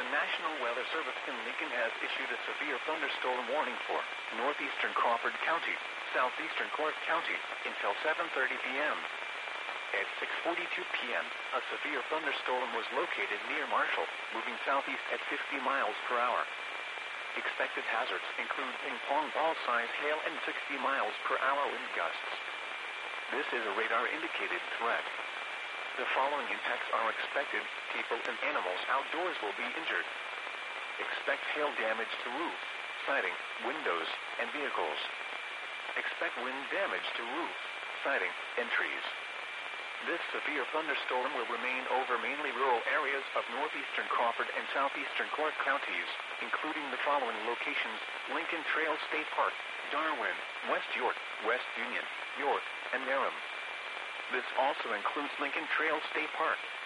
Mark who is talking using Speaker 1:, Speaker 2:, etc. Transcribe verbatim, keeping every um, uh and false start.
Speaker 1: National Weather Service in Lincoln has issued a severe thunderstorm warning for northeastern Crawford County, southeastern Clark County, until seven thirty p m At six forty-two p m, a severe thunderstorm was located near Marshall, moving southeast at fifty miles per hour. Expected hazards include ping-pong ball-size hail and sixty miles per hour wind gusts. This is a radar-indicated threat. The following impacts are expected. People and animals outdoors will be injured. Expect hail damage to roofs, siding, windows, and vehicles. Expect wind damage to roofs, siding, and trees. This severe thunderstorm will remain over mainly rural areas of northeastern Crawford and southeastern Clark counties, including the following locations: Lincoln Trail State Park, Darwin, West York, West Union, York, and Merrim. This also includes Lincoln Trail State Park.